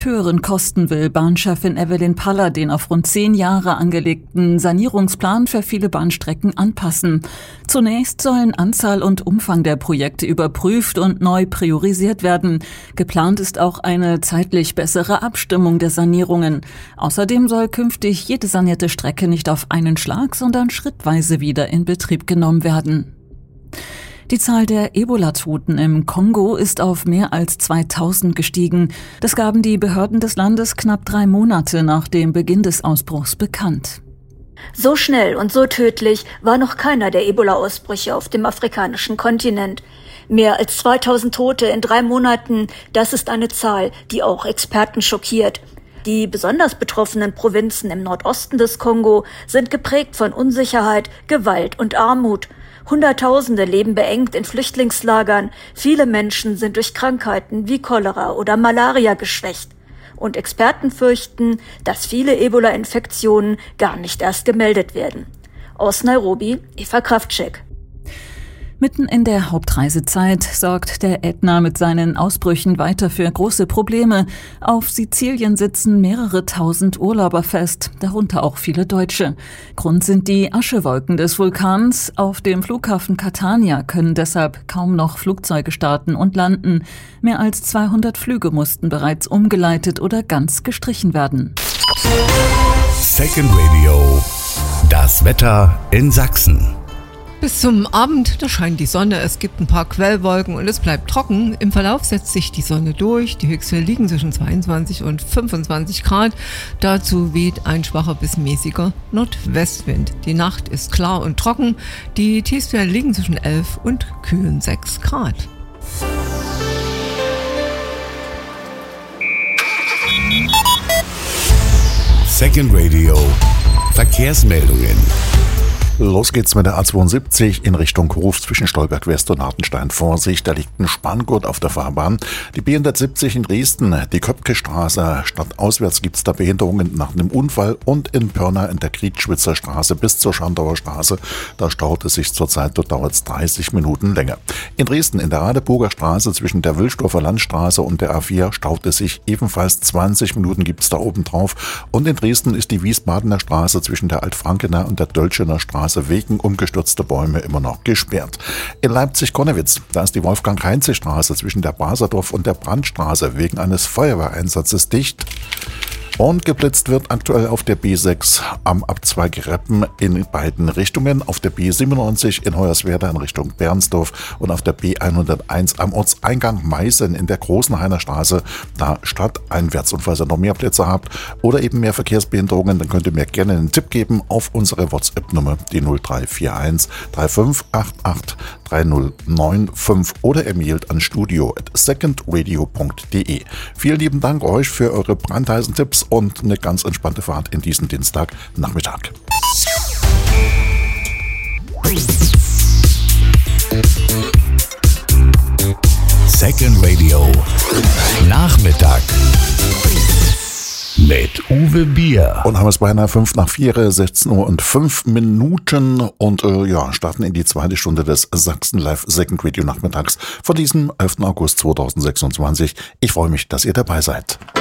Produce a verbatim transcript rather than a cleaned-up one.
Höheren Kosten will Bahnchefin Evelyn Paller den auf rund zehn Jahre angelegten Sanierungsplan für viele Bahnstrecken anpassen. Zunächst sollen Anzahl und Umfang der Projekte überprüft und neu priorisiert werden. Geplant ist auch eine zeitlich bessere Abstimmung der Sanierungen. Außerdem soll künftig jede sanierte Strecke nicht auf einen Schlag, sondern schrittweise wieder in Betrieb genommen werden. Die Zahl der Ebola-Toten im Kongo ist auf mehr als zweitausend gestiegen. Das gaben die Behörden des Landes knapp drei Monate nach dem Beginn des Ausbruchs bekannt. So schnell und so tödlich war noch keiner der Ebola-Ausbrüche auf dem afrikanischen Kontinent. Mehr als zweitausend Tote in drei Monaten, das ist eine Zahl, die auch Experten schockiert. Die besonders betroffenen Provinzen im Nordosten des Kongo sind geprägt von Unsicherheit, Gewalt und Armut. Hunderttausende leben beengt in Flüchtlingslagern. Viele Menschen sind durch Krankheiten wie Cholera oder Malaria geschwächt. Und Experten fürchten, dass viele Ebola-Infektionen gar nicht erst gemeldet werden. Aus Nairobi, Eva Kraftschek. Mitten in der Hauptreisezeit sorgt der Ätna mit seinen Ausbrüchen weiter für große Probleme. Auf Sizilien sitzen mehrere tausend Urlauber fest, darunter auch viele Deutsche. Grund sind die Aschewolken des Vulkans. Auf dem Flughafen Catania können deshalb kaum noch Flugzeuge starten und landen. Mehr als zweihundert Flüge mussten bereits umgeleitet oder ganz gestrichen werden. Second Radio. Das Wetter in Sachsen. Bis zum Abend, da scheint die Sonne, es gibt ein paar Quellwolken und es bleibt trocken. Im Verlauf setzt sich die Sonne durch. Die Höchstwerte liegen zwischen zweiundzwanzig und fünfundzwanzig Grad. Dazu weht ein schwacher bis mäßiger Nordwestwind. Die Nacht ist klar und trocken. Die Tiefstwerte liegen zwischen elf und kühlen sechs Grad. Second Radio. Verkehrsmeldungen. Los geht's mit der A zweiundsiebzig in Richtung Hof zwischen Stolberg West und Hartenstein. Vorsicht, da liegt ein Spanngurt auf der Fahrbahn. Die B hundertsiebzig in Dresden, die Köpkestraße. Stadtauswärts gibt's da Behinderungen nach einem Unfall und in Pörna in der Kriedschwitzer Straße bis zur Schandauer Straße. Da staut es sich zurzeit, dort dauert es dreißig Minuten länger. In Dresden in der Radeburger Straße zwischen der Wilsdorfer Landstraße und der A vier staut es sich ebenfalls zwanzig Minuten gibt's da oben drauf. Und in Dresden ist die Wiesbadener Straße zwischen der Altfrankener und der Dölschener Straße wegen umgestürzter Bäume immer noch gesperrt. In Leipzig-Konnewitz, da ist die Wolfgang-Heinze-Straße zwischen der Baserdorf und der Brandstraße wegen eines Feuerwehreinsatzes dicht. Und geblitzt wird aktuell auf der B sechs am Abzweig Reppen in beiden Richtungen, auf der B siebenundneunzig in Hoyerswerda in Richtung Bernsdorf und auf der B hunderteins am Ortseingang Meißen in der Großenhainer Straße, da stadteinwärts. Und falls ihr noch mehr Plätze habt oder eben mehr Verkehrsbehinderungen, dann könnt ihr mir gerne einen Tipp geben auf unsere WhatsApp-Nummer, die null drei vier eins drei fünf acht acht drei null neun fünf oder ihr mailt an studio at secondradio punkt de. Vielen lieben Dank euch für eure brandheißen Tipps und eine ganz entspannte Fahrt in diesen Dienstagnachmittag. Second Radio Nachmittag mit Uwe Bier. Und haben es beinahe fünf nach vier, sechzehn Uhr und fünf Minuten und äh, ja, starten in die zweite Stunde des Sachsen Live Second Radio Nachmittags von diesem elften August zweitausendsechsundzwanzig. Ich freue mich, dass ihr dabei seid.